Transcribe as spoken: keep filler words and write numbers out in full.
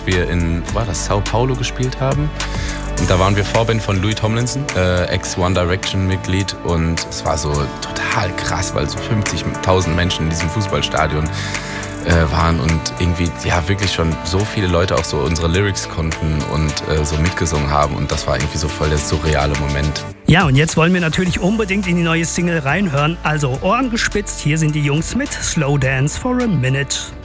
als wir in, war das, Sao Paulo gespielt haben. Und da waren wir Vorband von Louis Tomlinson, äh, Ex-One Direction-Mitglied. Und es war so total krass, weil so fünfzigtausend Menschen in diesem Fußballstadion äh, waren und irgendwie ja wirklich schon so viele Leute auch so unsere Lyrics konnten und äh, so mitgesungen haben. Und das war irgendwie so voll der surreale Moment. Ja, und jetzt wollen wir natürlich unbedingt in die neue Single reinhören. Also Ohren gespitzt, hier sind die Jungs mit Slow Dance for a Minute.